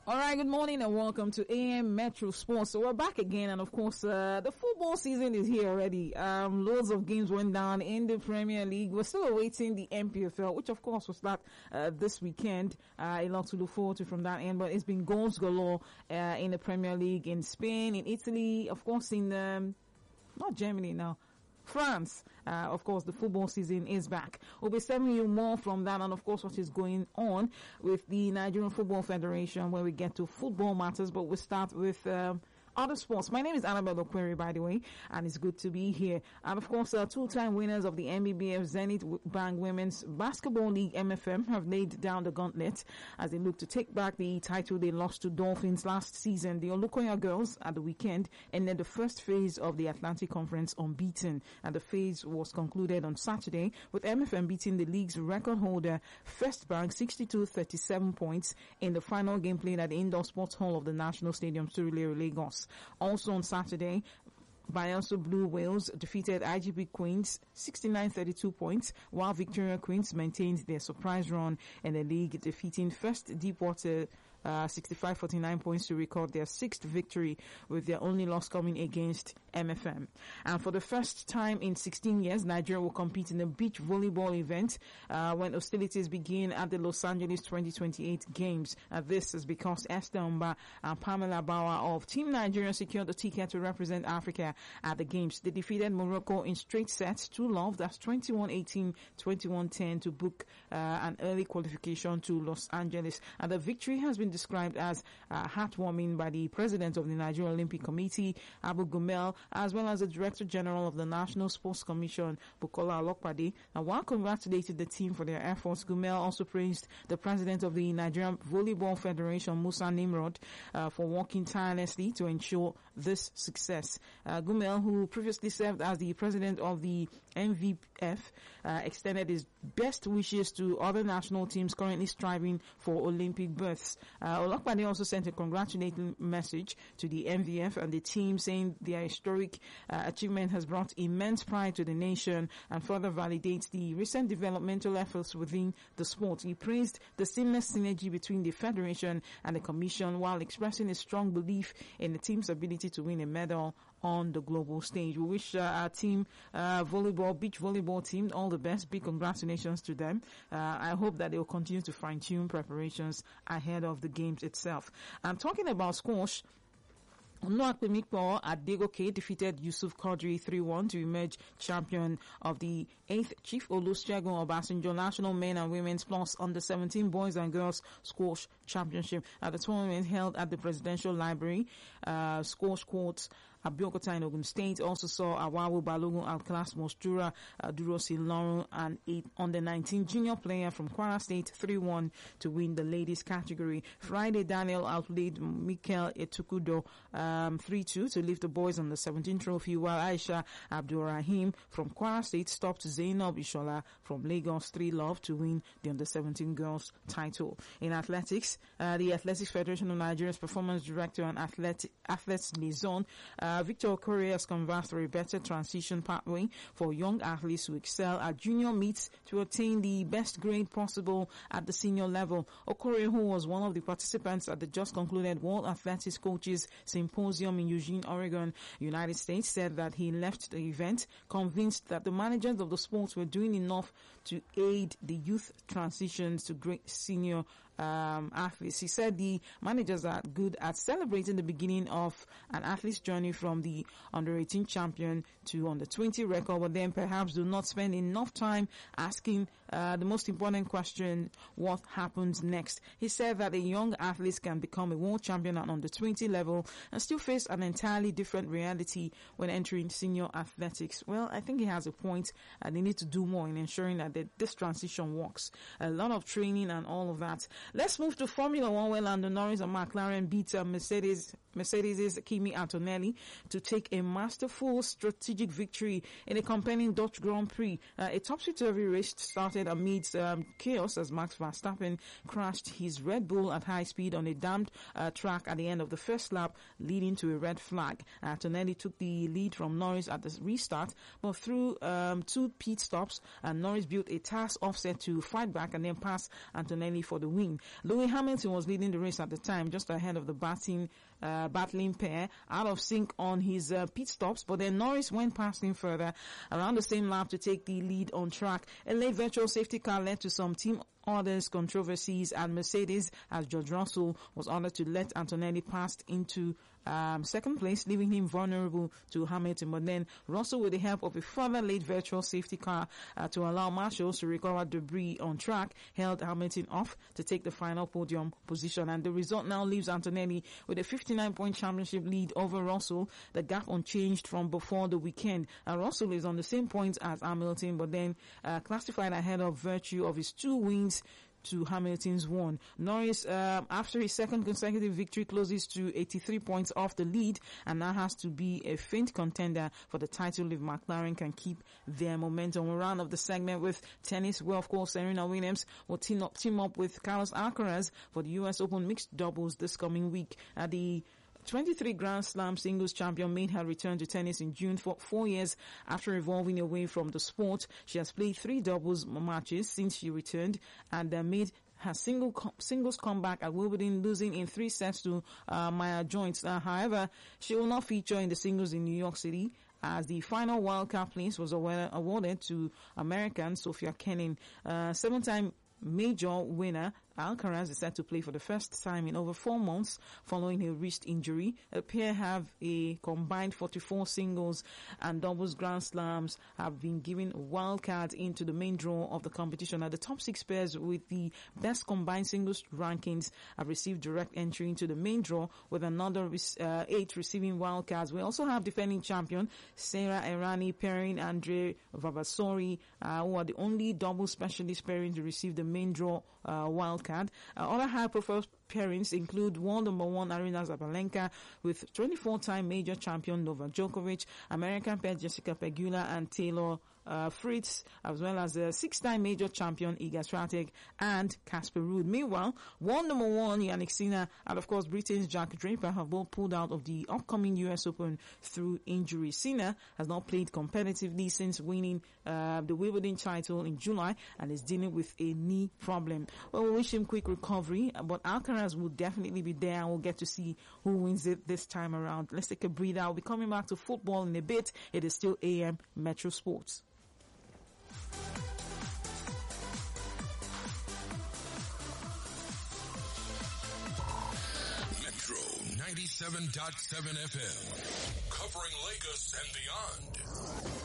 All right, good morning and welcome to AM Metro Sports. So we're back again, and of course, the football season is here already. Loads of games went down in the Premier League. We're still awaiting the MPFL, which of course will start this weekend. A lot to look forward to from that end, but it's been goals galore in the Premier League, in Spain, in Italy, of course in not Germany now, France. Of course, the football season is back. We'll be serving you more from that, and of course what is going on with the Nigerian Football Federation, where we get to football matters, but we'll start with other sports. My name is Annabelle Okweri, by the way, and it's good to be here. And of course, two-time winners of the MBBF Zenith Bank Women's Basketball League MFM have laid down the gauntlet as they look to take back the title they lost to Dolphins last season. The Olukoya girls at the weekend ended the first phase of the Atlantic Conference unbeaten, and the phase was concluded on Saturday with MFM beating the league's record holder First Bank 62-37 points in the final game played at the Indoor Sports Hall of the National Stadium, Surulere, Lagos. Also on Saturday, Bayelsa Blue Whales defeated IGP Queens 69-32 points, while Victoria Queens maintained their surprise run in the league, defeating First Deepwater 65-49 points to record their sixth victory, with their only loss coming against MFM. And for the first time in 16 years, Nigeria will compete in a beach volleyball event when hostilities begin at the Los Angeles 2028 Games. This is because Esther Mba and Pamela Bauer of Team Nigeria secured the ticket to represent Africa at the Games. They defeated Morocco in straight sets 2-0, that's 21-18, 21-10 to book an early qualification to Los Angeles. And the victory has been described as heartwarming by the president of the Nigerian Olympic Committee, Abu Gumel, as well as the Director General of the National Sports Commission, Bukola Olokpade. And while congratulated the team for their efforts, Gumel also praised the president of the Nigerian Volleyball Federation, Musa Nimrod, for working tirelessly to ensure this success. Gumel, who previously served as the president of the MVF, extended his best wishes to other national teams currently striving for Olympic berths. Olokpade also sent a congratulating message to the MVF and the team, saying their historic achievement has brought immense pride to the nation and further validates the recent developmental efforts within the sport. He praised the seamless synergy between the federation and the commission, while expressing a strong belief in the team's ability to win a medal on the global stage. We wish our team, beach volleyball team, all the best. Big congratulations to them. I hope that they will continue to fine-tune preparations ahead of the games itself. I'm talking about squash. Onuakpemikpo Adegoke defeated Yusuf Quadri 3-1 to emerge champion of the 8th Chief Olusegun Obasanjo National Men and Women's Plus Under 17 Boys and Girls Squash Championship at the tournament held at the Presidential Library. Squash courts Abeokuta in Ogun State also saw Awawu Balogun outclass Mostura Durosi Lorun, and Under 19 junior player from Kwara State 3-1 to win the ladies category. Friday, Daniel outplayed Mikel Etukudo 3-2 to lift the boys on the 17 trophy, while Aisha Abdulrahim from Kwara State stopped Zainab Ishola from Lagos 3-love to win the under 17 girls title. In athletics, the Athletics Federation of Nigeria's performance director and athletes liaison, Victor Okorie, has canvassed for a better transition pathway for young athletes who excel at junior meets to attain the best grade possible at the senior level. Okorie, who was one of the participants at the just concluded World Athletics Coaches Symposium in Eugene, Oregon, United States, said that he left the event convinced that the managers of the sports were doing enough to aid the youth transitions to great senior athletes. He said the managers are good at celebrating the beginning of an athlete's journey from the under 18 champion to under 20 record, but then perhaps do not spend enough time asking the most important question: what happens next? He said that a young athlete can become a world champion at under 20 level and still face an entirely different reality when entering senior athletics. Well, I think he has a point, and they need to do more in ensuring that this transition works. A lot of training and all of that. Let's move to Formula One, where Lando Norris and McLaren beat Mercedes Mercedes' Kimi Antonelli to take a masterful strategic victory in a compelling Dutch Grand Prix. A topsy-turvy race started amidst chaos as Max Verstappen crashed his Red Bull at high speed on a dammed track at the end of the first lap, leading to a red flag. Antonelli took the lead from Norris at the restart, but through 2 pit stops, Norris built a task offset to fight back and then pass Antonelli for the win. Lewis Hamilton was leading the race at the time, just ahead of the battling pair, out of sync on his pit stops, but then Norris went past him further around the same lap to take the lead on track. A late virtual safety car led to some team orders controversies at Mercedes as George Russell was ordered to let Antonelli pass into second place, leaving him vulnerable to Hamilton. But then Russell, with the help of a further late virtual safety car to allow marshals to recover debris on track, held Hamilton off to take the final podium position. And the result now leaves Antonelli with a 59-point championship lead over Russell, the gap unchanged from before the weekend. Russell is on the same points as Hamilton, but then classified ahead of virtue of his 2 wins to Hamilton's 1. Norris, after his second consecutive victory, closes to 83 points off the lead and now has to be a faint contender for the title if McLaren can keep their momentum. We'll round up the segment with tennis, where of course Serena Williams will team up with Carlos Alcaraz for the US Open mixed doubles this coming week. The 23 Grand Slam singles champion made her return to tennis in June for 4 years after evolving away from the sport. She has played 3 doubles matches since she returned and made her singles comeback at Wimbledon, losing in 3 sets to Maya Joyce. However, she will not feature in the singles in New York City, as the final wildcard place was awarded to American Sofia Kenin. 7-time major winner Alcaraz is set to play for the first time in over 4 months following a wrist injury. The pair have a combined 44 singles and doubles Grand Slams, have been given wildcards into the main draw of the competition. Now, the top 6 pairs with the best combined singles rankings have received direct entry into the main draw, with another 8 receiving wildcards. We also have defending champion Sarah Errani pairing Andre Vavasori, who are the only double specialist pairing to receive the main draw wildcard. Other high-profile pairings include world number 1 Aryna Sabalenka with 24-time major champion Novak Djokovic, American pair Jessica Pegula and Taylor Fritz, as well as 6-time major champion Iga Swiatek and Casper Ruud. Meanwhile, world number 1 Jannik Sinner and of course Britain's Jack Draper have both pulled out of the upcoming US Open through injury. Sinner has not played competitively since winning the Wimbledon title in July and is dealing with a knee problem. Well, we wish him quick recovery, but Alcaraz will definitely be there and we'll get to see who wins it this time around. Let's take a breather. I'll be coming back to football in a bit. It is still AM Metro Sports. Metro 97.7 FM, covering Lagos and beyond.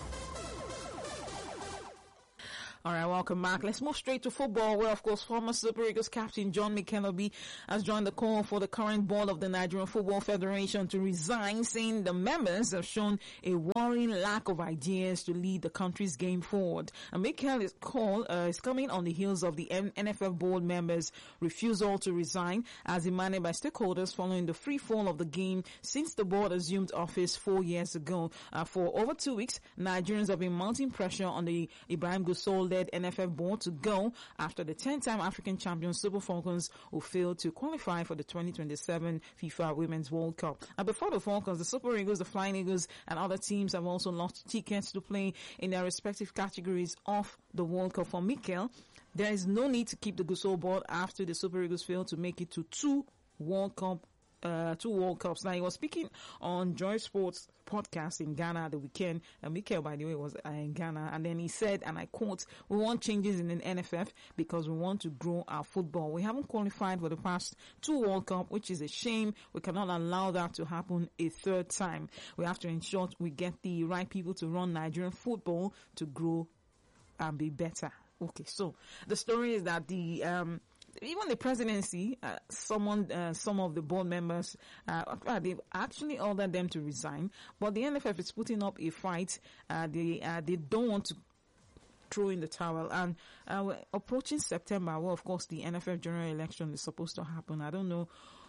All right, welcome back. Let's move straight to football, where, of course, former Super Eagles captain John McKelvey has joined the call for the current board of the Nigerian Football Federation to resign, saying the members have shown a worrying lack of ideas to lead the country's game forward. And McKelvey's call is coming on the heels of the NFF board members' refusal to resign, as demanded by stakeholders following the free fall of the game since the board assumed office 4 years ago. For over 2 weeks, Nigerians have been mounting pressure on the Ibrahim Gusau-led NFF board to go after the 10-time African champion Super Falcons, who failed to qualify for the 2027 FIFA Women's World Cup. And before the Falcons, the Super Eagles, the Flying Eagles, and other teams have also lost tickets to play in their respective categories of the World Cup. For Mikel, there is no need to keep the Gusau board after the Super Eagles failed to make it to 2 World Cups. Now, he was speaking on Joy Sports podcast in Ghana the weekend. Mikel, by the way, was in Ghana, and then he said, and I quote, "We want changes in the NFF because we want to grow our football. We haven't qualified for the past 2 World Cup, which is a shame. We cannot allow that to happen a 3rd time. We have to ensure we get the right people to run Nigerian football to grow and be better." Okay, so the story is that even the presidency, some of the board members, they've actually ordered them to resign, but the NFF is putting up a fight. They don't want to throw in the towel, and we're approaching September, well, of course, the NFF general election is supposed to happen. I don't know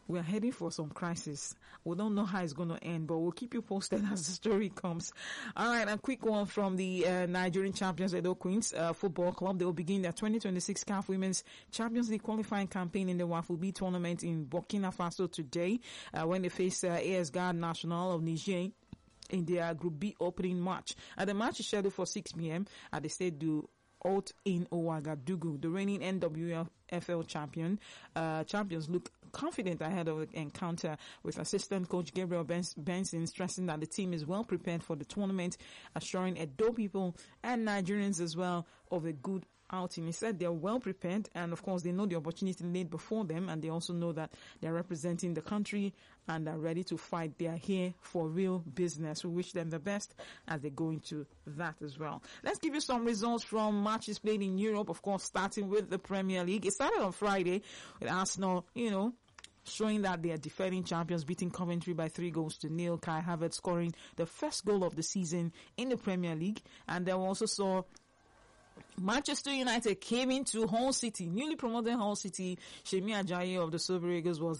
we're heading for some crisis. We don't know how it's going to end, but we'll keep you posted as the story comes. All right, a quick one from the Nigerian champions, Edo Queens Football Club. They will begin their 2026 CAF Women's Champions League qualifying campaign in the Wafu B tournament in Burkina Faso today when they face AS Garde National of Niger in their Group B opening match. The match is scheduled for 6 p.m. at the Stade du Haut in Ouagadougou. The reigning NWFL champions look confident ahead of the encounter, with assistant coach Gabriel Benson stressing that the team is well prepared for the tournament, assuring Edo people and Nigerians as well of a good outing. He said they're well prepared, and of course they know the opportunity laid before them, and they also know that they're representing the country and are ready to fight. They are here for real business. We wish them the best as they go into that as well. Let's give you some results from matches played in Europe, of course, starting with the Premier League. It started on Friday with Arsenal, showing that they are defending champions, beating Coventry by 3-0. Kai Havertz scoring the first goal of the season in the Premier League. And then we also saw Manchester United came into Hull City, newly promoted Hull City. Semi Ajayi of the Super Eagles was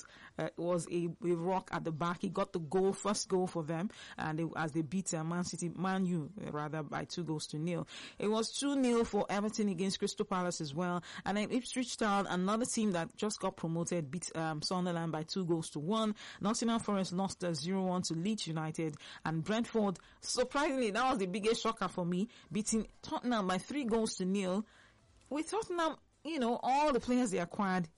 a rock at the back. He got the first goal for them, and as they beat Man U by 2-0. It was 2-0 for Everton against Crystal Palace as well. And then Ipswich Town, another team that just got promoted, beat Sunderland by 2-1. Nottingham Forest lost 0-1 to Leeds United, and Brentford, surprisingly, that was the biggest shocker for me, beating Tottenham by 3-0. With Tottenham, all the players they acquired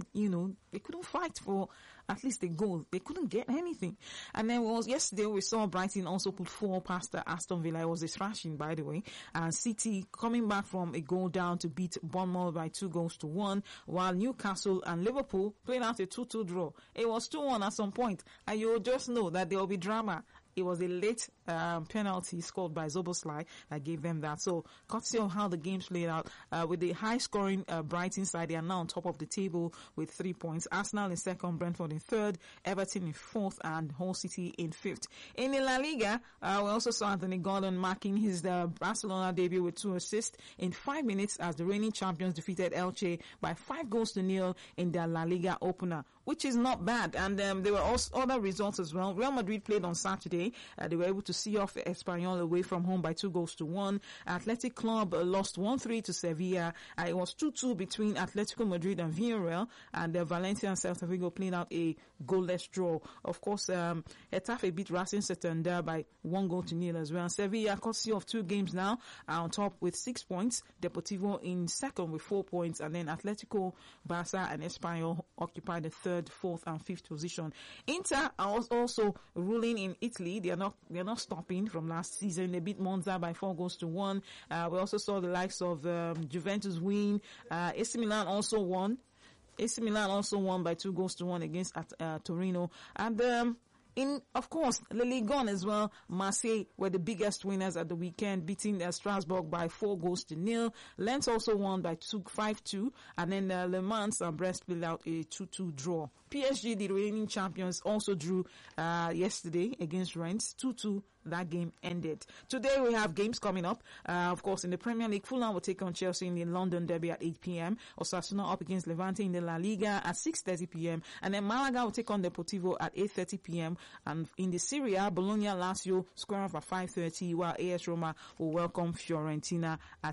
they couldn't fight for at least a goal. They couldn't get anything. And then yesterday we saw Brighton also put 4 past Aston Villa. It was a thrashing, by the way. And City coming back from a goal down to beat Bournemouth by 2-1, while Newcastle and Liverpool played out a 2-2 draw. It was 2-1 at some point, and you'll just know that there will be drama. It was a late penalty scored by Zoboslai that gave them that. So, courtesy of how the games played out, with the high-scoring Brighton side, they are now on top of the table with 3 points. Arsenal in second, Brentford in third, Everton in fourth, and Hull City in fifth. In the La Liga, we also saw Anthony Gordon marking his Barcelona debut with 2 assists in 5 minutes as the reigning champions defeated Elche by 5-0 in their La Liga opener, which is not bad. And there were also other results as well. Real Madrid played on Saturday. They were able to see off Espanyol away from home by 2-1. Athletic Club lost 1-3 to Sevilla. It was 2-2 between Atletico Madrid and Villarreal, and Valencia and Celta Vigo played out a goalless draw. Of course, Getafe beat Racing Santander by 1-0 as well. Sevilla, courtesy of 2 games now, are on top with 6 points. Deportivo in second with 4 points, and then Atletico, Barca, and Espanyol occupy the third, fourth, and fifth position. Inter are also ruling in Italy. They're not stopping from last season. They beat Monza by 4-1. We also saw the likes of Juventus win. AC Milan also won. AC Milan also won by 2-1 against Torino. And of course, Le Ligue 1 as well. Marseille were the biggest winners at the weekend, beating Strasbourg by 4-0. Lens also won by 5-2, and then Le Mans and Brest played out a 2-2 draw. PSG, the reigning champions, also drew yesterday against Rennes 2-2. That game ended. Today we have games coming up. Of course, in the Premier League, Fulham will take on Chelsea in the London Derby at 8 p.m. Osasuna up against Levante in the La Liga at 6:30 p.m. And then Malaga will take on Deportivo at 8:30 p.m. And in the Serie A, Bologna Lazio square off at 5:30, while AS Roma will welcome Fiorentina at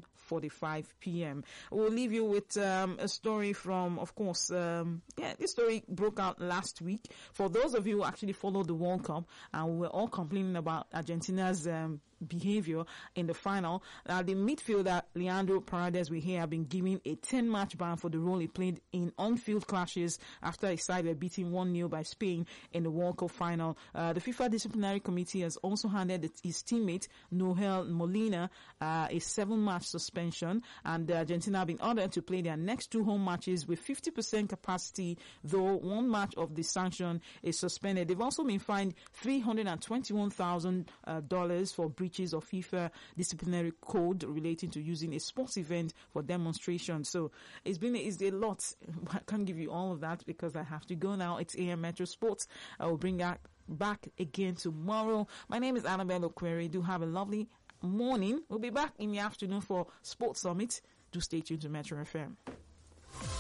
7:45 p.m. We'll leave you with a story from, of course, this story broke out last week. For those of you who actually followed the World Cup, and we were all complaining about Argentina's behavior in the final. The midfielder Leandro Paredes, we hear, have been given a 10-match ban for the role he played in on-field clashes after his side were beaten 1-0 by Spain in the World Cup final. The FIFA Disciplinary Committee has also handed his teammate Noel Molina a 7-match suspension, and Argentina have been ordered to play their next 2 home matches with 50% capacity, though 1 match of the sanction is suspended. They've also been fined $321,000 for breaches of FIFA disciplinary code relating to using a sports event for demonstration. So it's a lot. I can't give you all of that because I have to go now. It's AM Metro Sports. I will bring that back again tomorrow. My name is Annabelle Okwere. Do have a lovely morning. We'll be back in the afternoon for Sports Summit. Do stay tuned to Metro FM.